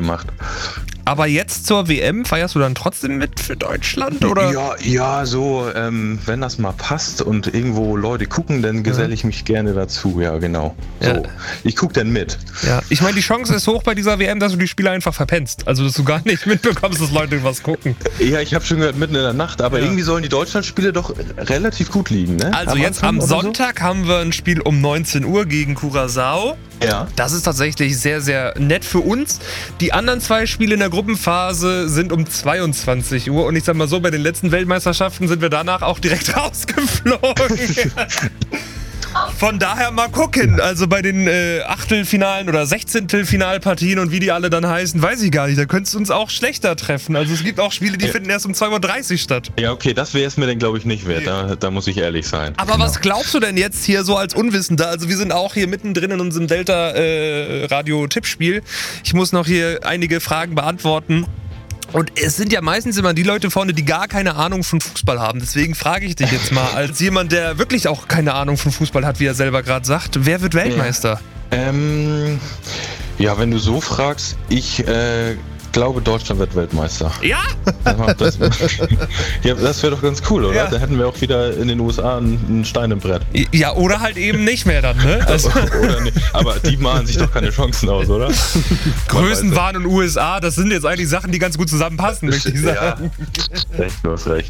gemacht. Aber jetzt zur WM feierst du dann trotzdem mit für Deutschland, oder? Ja, so, wenn das mal passt und irgendwo Leute gucken, dann geselle ich mich gerne dazu, ja, genau. So, Ja. ich gucke dann mit. Ja, ich meine, die Chance ist hoch bei dieser WM, dass du die Spiele einfach verpennst. Also, dass du gar nicht mitbekommst, dass Leute was gucken. Ja, ich habe schon gehört, mitten in der Nacht, aber irgendwie sollen die Deutschlandspiele doch relativ gut liegen, ne? Also jetzt am Sonntag haben wir ein Spiel um 19 Uhr gegen Curaçao. Ja. Das ist tatsächlich sehr, sehr nett für uns. Die anderen 2 Spiele in der Gruppenphase sind um 22 Uhr. Und ich sag mal so, bei den letzten Weltmeisterschaften sind wir danach auch direkt rausgeflogen. Von daher mal gucken. Also bei den Achtelfinalen oder 16-Finalpartien und wie die alle dann heißen, weiß ich gar nicht. Da könntest du uns auch schlechter treffen. Also es gibt auch Spiele, die finden erst um 2:30 Uhr statt. Ja, okay, das wäre es mir dann, glaube ich, nicht wert. Da muss ich ehrlich sein. Aber was glaubst du denn jetzt hier so als Unwissender? Also wir sind auch hier mittendrin in unserem Delta-Radio-Tippspiel. Ich muss noch hier einige Fragen beantworten. Und es sind ja meistens immer die Leute vorne, die gar keine Ahnung von Fußball haben. Deswegen frage ich dich jetzt mal, als jemand, der wirklich auch keine Ahnung von Fußball hat, wie er selber gerade sagt, wer wird Weltmeister? Ja, wenn du so fragst, ich glaube, Deutschland wird Weltmeister. Ja? Das wäre doch ganz cool, oder? Ja. Da hätten wir auch wieder in den USA einen Stein im Brett. Ja, oder halt eben nicht mehr dann, ne? Also Oder nicht. Aber die malen sich doch keine Chancen aus, oder? Größenwahn und USA, das sind jetzt eigentlich Sachen, die ganz gut zusammenpassen, möchte ich sagen. Recht, du hast recht.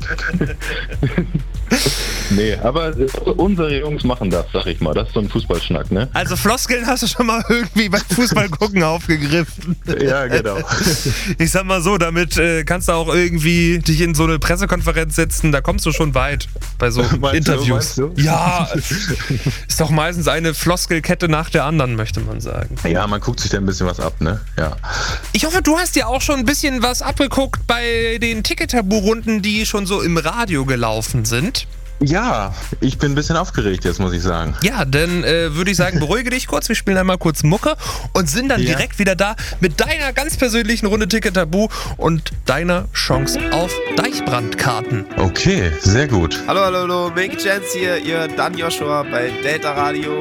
Nee, aber unsere Jungs machen das, sag ich mal. Das ist so ein Fußballschnack, ne? Also Floskeln hast du schon mal irgendwie beim Fußball gucken aufgegriffen. Ja, genau. Ich sag mal so, damit kannst du auch irgendwie dich in so eine Pressekonferenz setzen, da kommst du schon weit bei so Interviews. Meinst du? Ja, ist doch meistens eine Floskelkette nach der anderen, möchte man sagen. Ja, man guckt sich da ein bisschen was ab, ne? Ja. Ich hoffe, du hast dir auch schon ein bisschen was abgeguckt bei den Ticket-Tabu-Runden, die schon so im Radio gelaufen sind. Ja, ich bin ein bisschen aufgeregt jetzt, muss ich sagen. Ja, dann würde ich sagen, beruhige dich kurz. Wir spielen einmal kurz Mucke und sind dann direkt wieder da mit deiner ganz persönlichen Runde Ticket Tabu und deiner Chance auf Deichbrandkarten. Okay, sehr gut. Hallo, Make Chance hier, ihr Dan Joshua bei Delta Radio.